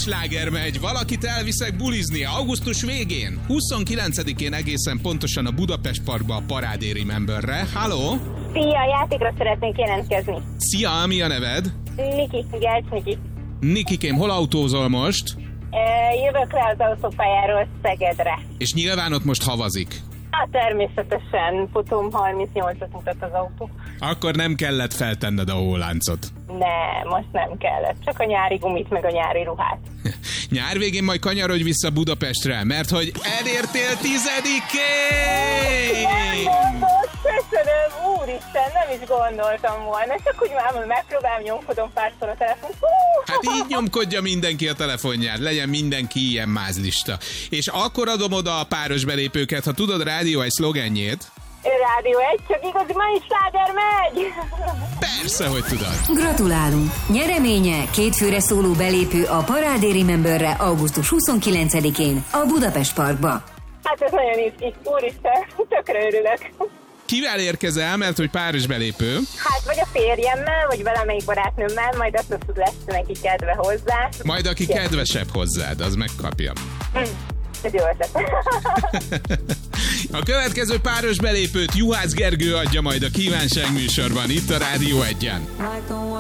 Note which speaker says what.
Speaker 1: sláger megy, valakit elviszek bulizni augusztus végén. 29-én egészen pontosan a Budapest Parkba a Parádé Rememberre. Halló?
Speaker 2: Szia, játékra szeretnék jelentkezni.
Speaker 1: Szia, mi a neved?
Speaker 2: Niki, Gelcs Niki.
Speaker 1: Nikikém, hol autózol most?
Speaker 2: Jövök le az autópályáról Szegedre.
Speaker 1: És nyilván ott most havazik.
Speaker 2: Hát természetesen, futom 38-at mutat az autó.
Speaker 1: Akkor nem kellett feltenned a hóláncot.
Speaker 2: Ne, most nem kellett. Csak a nyári gumit, meg a nyári ruhát.
Speaker 1: Nyár végén majd kanyarodj vissza Budapestre, mert hogy elértél 10-ké!
Speaker 2: Nem gondolt, köszönöm, úristen, nem is gondoltam volna. Csak úgy már megpróbálom, nyomkodom párszor a telefon.
Speaker 1: Hát így nyomkodja mindenki a telefonját, legyen mindenki ilyen mázlista. És akkor adom oda a páros belépőket, ha tudod Rádió egy szlogenjét.
Speaker 2: Rádió 1, csak igazi mai sláger megy!
Speaker 1: Persze, hogy tudod.
Speaker 3: Gratulálunk! Nyereménye 2 főre szóló belépő a Parádé Rememberre augusztus 29-én a Budapest Parkba.
Speaker 2: Hát ez nagyon izgi, úristen, tökre örülök.
Speaker 1: Kivel érkezel, mert hogy páros belépő?
Speaker 2: Hát vagy a férjemmel, vagy valamelyik barátnőmmel, majd azt lesz neki kedve hozzá.
Speaker 1: Majd aki kedvesebb hozzád, az megkapja.
Speaker 2: Ez jó ötlet.
Speaker 1: A következő páros belépőt Juhász Gergő adja majd a Kívánság műsorban, itt a Rádió 1-en.